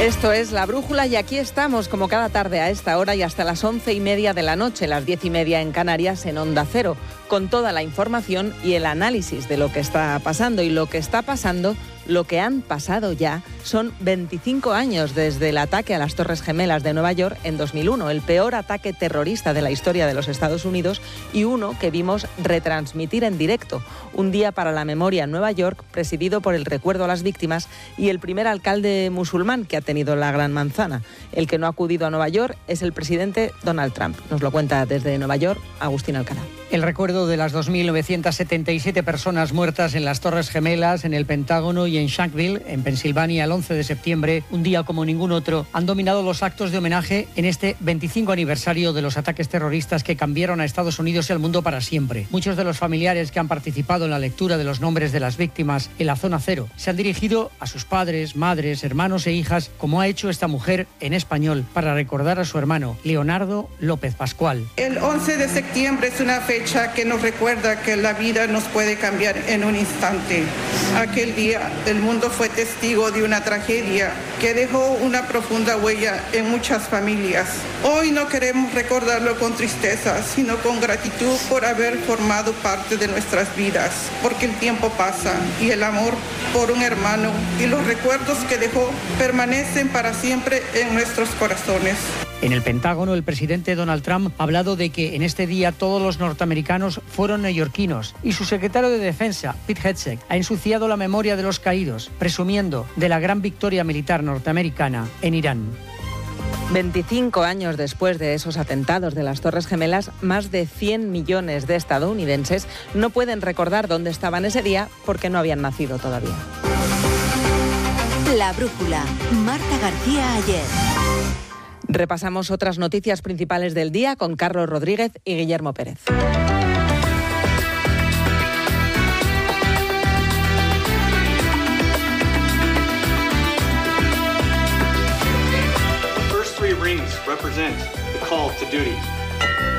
Esto es La Brújula y aquí estamos como cada tarde a esta hora y hasta las 11:30 de la noche, las 10:30 en Canarias, en Onda Cero, con toda la información y el análisis de lo que está pasando. Y lo que está pasando, lo que han pasado ya, son 25 años desde el ataque a las Torres Gemelas de Nueva York en 2001, el peor ataque terrorista de la historia de los Estados Unidos y uno que vimos retransmitir en directo. Un día para la memoria en Nueva York, presidido por el recuerdo a las víctimas y el primer alcalde musulmán que ha tenido la Gran Manzana. El que no ha acudido a Nueva York es el presidente Donald Trump. Nos lo cuenta desde Nueva York Agustín Alcalá. El recuerdo de las 2.977 personas muertas en las Torres Gemelas, en el Pentágono y en Shanksville, en Pensilvania, el 11 de septiembre, un día como ningún otro, han dominado los actos de homenaje en este 25 aniversario de los ataques terroristas que cambiaron a Estados Unidos y al mundo para siempre. Muchos de los familiares que han participado en la lectura de los nombres de las víctimas en la Zona Cero se han dirigido a sus padres, madres, hermanos e hijas, como ha hecho esta mujer en español, para recordar a su hermano, Leonardo López Pascual. El 11 de septiembre es una fecha que nos recuerda que la vida nos puede cambiar en un instante. Aquel día el mundo fue testigo de una tragedia que dejó una profunda huella en muchas familias. Hoy no queremos recordarlo con tristeza, sino con gratitud por haber formado parte de nuestras vidas, porque el tiempo pasa y el amor por un hermano y los recuerdos que dejó permanecen para siempre en nuestros corazones. En el Pentágono, el presidente Donald Trump ha hablado de que en este día todos los norteamericanos fueron neoyorquinos y su secretario de Defensa, Pete Hegseth, ha ensuciado la memoria de los caídos, presumiendo de la gran victoria militar norteamericana en Irán. 25 años después de esos atentados de las Torres Gemelas, más de 100 millones de estadounidenses no pueden recordar dónde estaban ese día porque no habían nacido todavía. La Brújula, Marta García Ayer. Repasamos otras noticias principales del día con Carlos Rodríguez y Guillermo Pérez. The first three rings represent the call to duty.